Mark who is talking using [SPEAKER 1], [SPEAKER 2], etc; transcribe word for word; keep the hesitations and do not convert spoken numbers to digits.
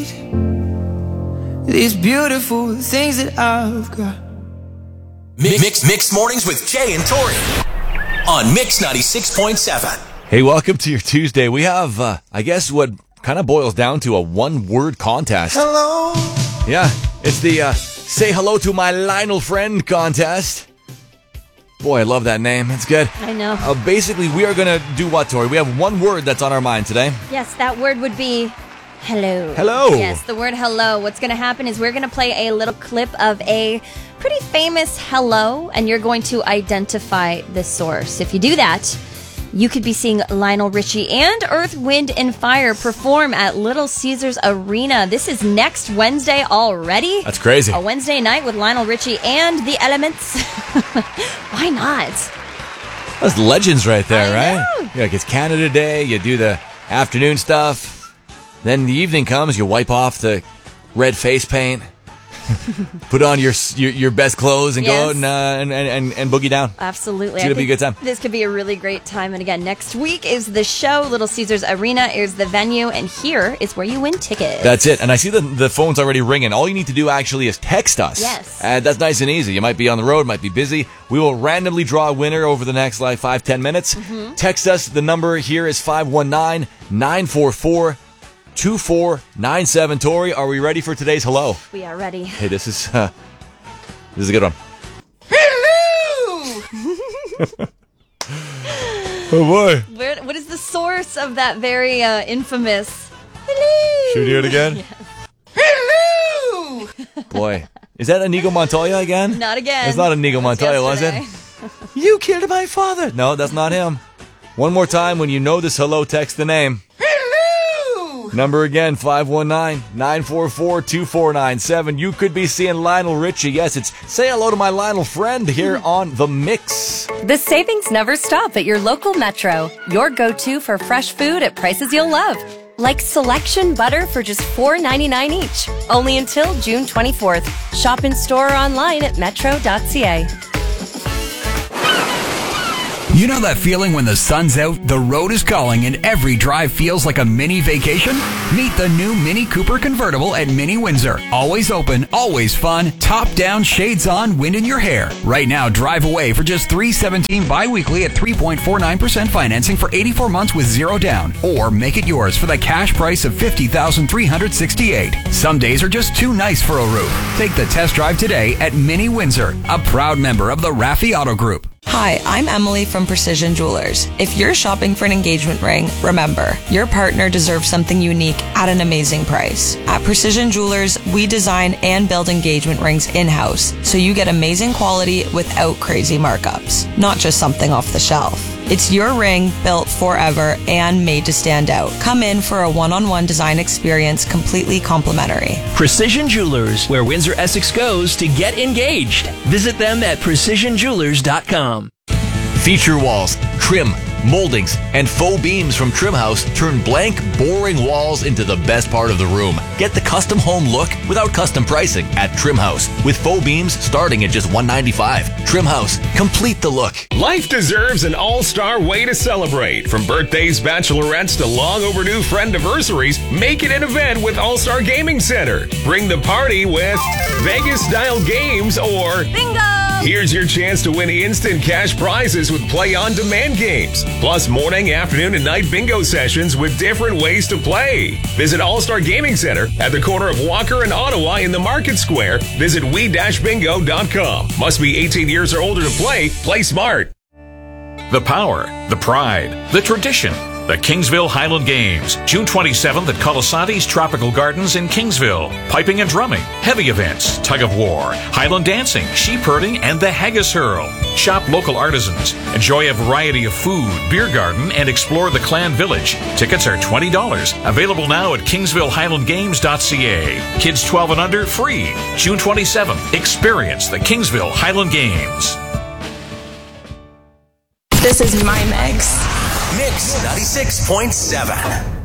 [SPEAKER 1] these beautiful things that I've got.
[SPEAKER 2] Mix, mix, mix mornings with Jay and Tori on Mix ninety-six point seven.
[SPEAKER 3] Hey, welcome to your Tuesday. We have, uh, I guess, what kind of boils down to a one-word contest.
[SPEAKER 1] Hello.
[SPEAKER 3] Yeah, it's the uh, Say Hello to My Lionel Friend contest. Boy, I love that name. It's good.
[SPEAKER 4] I know.
[SPEAKER 3] Uh, basically, we are going to do what, Tori? We have one word that's on our mind today.
[SPEAKER 4] Yes, that word would be hello.
[SPEAKER 3] Hello.
[SPEAKER 4] Yes, the word hello. What's going to happen is we're going to play a little clip of a pretty famous hello, and you're going to identify the source. If you do that, you could be seeing Lionel Richie and Earth, Wind and Fire perform at Little Caesars Arena. This is next Wednesday already.
[SPEAKER 3] That's crazy.
[SPEAKER 4] A Wednesday night with Lionel Richie and the Elements. Why not?
[SPEAKER 3] That's legends right there,
[SPEAKER 4] I
[SPEAKER 3] right?
[SPEAKER 4] know.
[SPEAKER 3] Yeah, like it's Canada Day. You do the afternoon stuff. Then the evening comes, you wipe off the red face paint. Put on your, your your best clothes and
[SPEAKER 4] Yes.
[SPEAKER 3] go out and, uh, and, and, and boogie down.
[SPEAKER 4] Absolutely.
[SPEAKER 3] It's going to be a good time.
[SPEAKER 4] This could be a really great time. And again, next week is the show. Little Caesars Arena is the venue. And here is where you win tickets.
[SPEAKER 3] That's it. And I see the, the phone's already ringing. All you need to do actually is text us.
[SPEAKER 4] Yes.
[SPEAKER 3] And that's nice and easy. You might be on the road, might be busy. We will randomly draw a winner over the next like five, ten minutes. Mm-hmm. Text us. The number here is five one nine, nine four four, two four nine seven. Tori, are we ready for today's hello?
[SPEAKER 4] We are ready.
[SPEAKER 3] Hey, this is uh, this is a good one.
[SPEAKER 4] Hello!
[SPEAKER 3] Oh boy.
[SPEAKER 4] Where, what is the source of that very uh, infamous hello?
[SPEAKER 3] Should we do it again?
[SPEAKER 4] Yes.
[SPEAKER 1] Hello.
[SPEAKER 3] Boy. Is that Inigo Montoya again?
[SPEAKER 4] Not again.
[SPEAKER 3] It's not Inigo
[SPEAKER 4] That was
[SPEAKER 3] Montoya, was it?
[SPEAKER 4] yesterday.
[SPEAKER 3] You killed my father. No, that's not him. One more time, when you know this hello, text the name.
[SPEAKER 1] Hello.
[SPEAKER 3] Number again, five one nine, nine four four, two four nine seven. You could be seeing Lionel Richie. Yes, it's Say Hello to My Lionel Friend here on The Mix.
[SPEAKER 5] The savings never stop at your local Metro. Your go-to for fresh food at prices you'll love. Like Selection butter for just four ninety-nine each. Only until June twenty-fourth. Shop in store or online at metro dot c a.
[SPEAKER 6] You know that feeling when the sun's out, the road is calling, and every drive feels like a mini vacation? Meet the new Mini Cooper convertible at Mini Windsor. Always open, always fun, top down, shades on, wind in your hair. Right now, drive away for just three seventeen bi-weekly at three point four nine percent financing for eighty-four months with zero down. Or make it yours for the cash price of fifty thousand three hundred sixty-eight dollars. Some days are just too nice for a roof. Take the test drive today at Mini Windsor, a proud member of the Raffi Auto Group.
[SPEAKER 7] Hi, I'm Emily from Precision Jewelers. If you're shopping for an engagement ring, remember, your partner deserves something unique at an amazing price. At Precision Jewelers, we design and build engagement rings in-house, so you get amazing quality without crazy markups, not just something off the shelf. It's your ring, built forever and made to stand out. Come in for a one-on-one design experience completely complimentary.
[SPEAKER 8] Precision Jewelers, where Windsor Essex goes to get engaged. Visit them at precision jewelers dot com.
[SPEAKER 3] Feature walls, trim, moldings, and faux beams from Trim House turn blank, boring walls into the best part of the room. Get the custom home look without custom pricing at Trim House, with faux beams starting at just one hundred ninety-five dollars. Trim House, complete the look.
[SPEAKER 9] Life deserves an all-star way to celebrate. From birthdays, bachelorettes, to long overdue friend anniversaries, make it an event with All-Star Gaming Center. Bring the party with Vegas-style games or
[SPEAKER 4] Bingo!
[SPEAKER 9] Here's your chance to win instant cash prizes with play-on-demand games. Plus morning, afternoon, and night bingo sessions with different ways to play. Visit All-Star Gaming Center at the corner of Walker and Ottawa in the Market Square. Visit we dash bingo dot com. Must be eighteen years or older to play. Play smart.
[SPEAKER 10] The power, the pride, the tradition. The Kingsville Highland Games, June twenty-seventh at Colasanti's Tropical Gardens in Kingsville. Piping and drumming, heavy events, tug of war, Highland dancing, sheep herding, and the haggis hurl. Shop local artisans, enjoy a variety of food, beer garden, and explore the Clan Village. Tickets are twenty dollars. Available now at kingsville highland games dot c a. Kids twelve and under, free. June twenty-seventh. Experience the Kingsville Highland Games.
[SPEAKER 7] This is my mix.
[SPEAKER 2] Mix ninety-six point seven.